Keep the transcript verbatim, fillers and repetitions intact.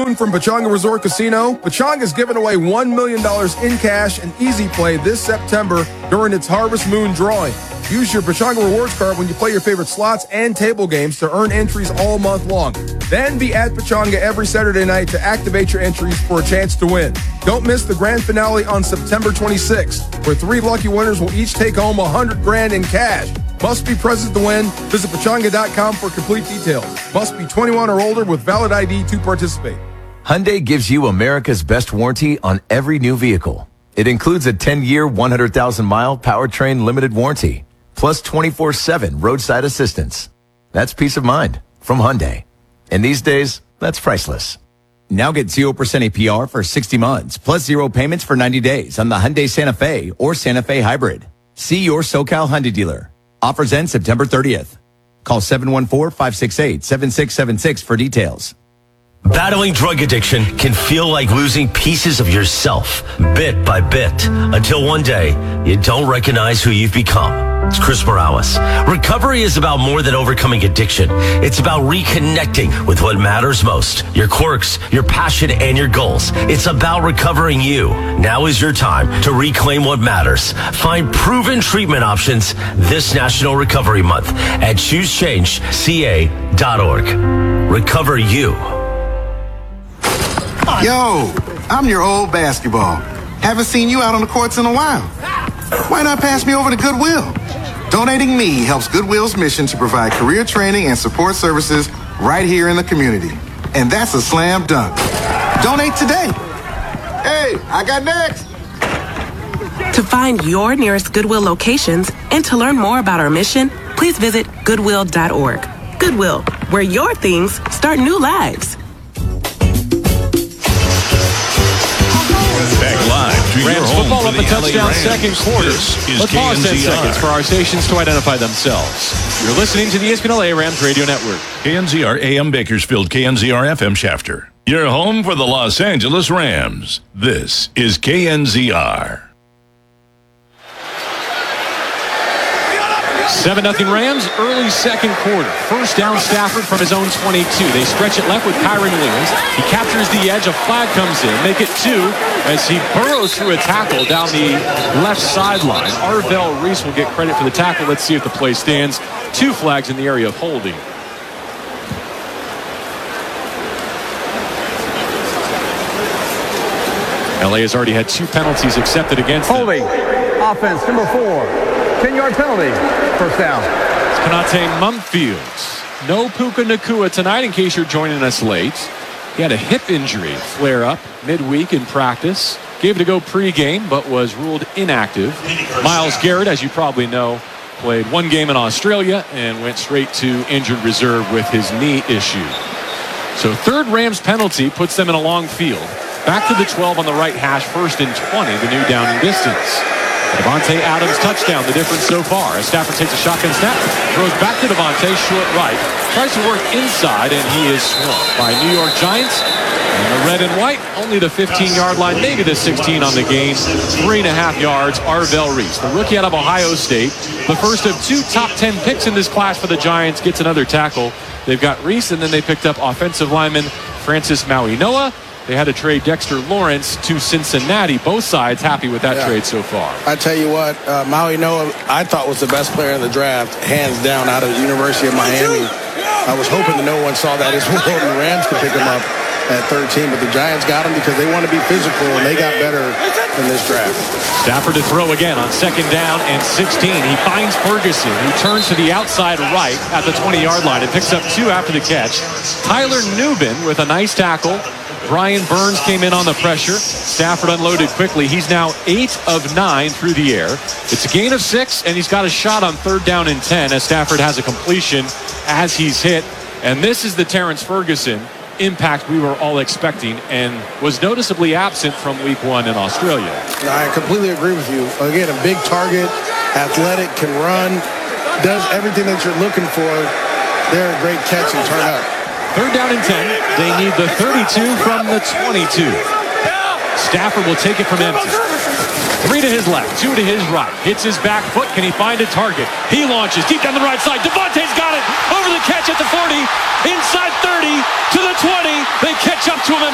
Boone from Pechanga Resort Casino. Pechanga is giving away one million dollars in cash and easy play this September during its Harvest Moon drawing. Use your Pechanga Rewards card when you play your favorite slots and table games to earn entries all month long. Then be at Pechanga every Saturday night to activate your entries for a chance to win. Don't miss the grand finale on September twenty-sixth, where three lucky winners will each take home one hundred grand in cash. Must be present to win. Visit Pechanga dot com for complete details. Must be twenty-one or older with valid I D to participate. Hyundai gives you America's best warranty on every new vehicle. It includes a ten-year, one hundred thousand mile powertrain limited warranty, plus twenty-four seven roadside assistance. That's peace of mind from Hyundai. And these days, that's priceless. Now get zero percent A P R for sixty months, plus zero payments for ninety days on the Hyundai Santa Fe or Santa Fe Hybrid. See your SoCal Hyundai dealer. Offers end September thirtieth. Call seven one four, five six eight, seven six seven six for details. Battling drug addiction can feel like losing pieces of yourself, bit by bit, until one day you don't recognize who you've become. It's Chris Morales. Recovery is about more than overcoming addiction. It's about reconnecting with what matters most, your quirks, your passion, and your goals. It's about recovering you. Now is your time to reclaim what matters. Find proven treatment options this National Recovery Month at choose change C A dot org. Recover you. Yo, I'm your old basketball. Haven't seen you out on the courts in a while. Why not pass me over to Goodwill? Donating me helps Goodwill's mission to provide career training and support services right here in the community. And that's a slam dunk. Donate today. Hey, I got next. To find your nearest Goodwill locations and to learn more about our mission, please visit goodwill dot org. Goodwill, where your things start new lives. Back live to Rams your home football for up the a touchdown, L A Rams. second quarter. This is Let's pause ten K N Z R. seconds for our stations to identify themselves. You're listening to the E S P N L A Rams Radio Network. K N Z R A M Bakersfield, K N Z R F M Shafter. Your home for the Los Angeles Rams. This is K N Z R. seven nothing Rams, early second quarter. First down Stafford from his own twenty-two. They stretch it left with Kyron Williams. He captures the edge. A flag comes in. Make it two as he burrows through a tackle down the left sideline. Arvell Reese will get credit for the tackle. Let's see if the play stands. Two flags in the area of holding. L A has already had two penalties accepted against them. Holding. Offense, number four. ten-yard penalty. First down. It's Konate Mumfield. No Puka Nacua tonight, in case you're joining us late. He had a hip injury flare up midweek in practice. Gave it a go pregame, but was ruled inactive. Myles Garrett, as you probably know, played one game in Australia and went straight to injured reserve with his knee issue. So third Rams penalty puts them in a long field. Back to the twelve on the right hash, first and twenty, the new down and distance. Devontae Adams touchdown, the difference so far. As Stafford takes a shotgun snap, throws back to Devontae, short right. Tries to work inside, and he is swamped by New York Giants. And the red and white, only the fifteen-yard line, maybe the sixteen on the game. Three and a half yards, Arvell Reese, the rookie out of Ohio State. The first of two top ten picks in this class for the Giants, gets another tackle. They've got Reese, and then they picked up offensive lineman Francis Mauigoa. They had to trade Dexter Lawrence to Cincinnati. Both sides happy with that yeah. trade so far. I tell you what, uh, Mauigoa, I thought was the best player in the draft, hands down, out of the University of Miami. I was hoping that no one saw that as well, and the Rams could pick him up at thirteen, but the Giants got him because they want to be physical, and they got better in this draft. Stafford to throw again on second down and sixteen. He finds Ferguson, who turns to the outside right at the twenty-yard line and picks up two after the catch. Tyler Nubin with a nice tackle. Brian Burns came in on the pressure. Stafford unloaded quickly. He's now eight of nine through the air. It's a gain of six, and he's got a shot on third down and ten as Stafford has a completion as he's hit. And this is the Terrence Ferguson impact we were all expecting and was noticeably absent from week one in Australia. I completely agree with you. Again, a big target, athletic, can run, does everything that you're looking for. They're a great catch and turn up. Third down and ten. They need the thirty-two from the twenty-two. Stafford will take it from empty. Three to his left, two to his right. Hits his back foot. Can he find a target? He launches deep down the right side. Devontae's got it. Over the catch at the forty. Inside thirty to the twenty. They catch up to him.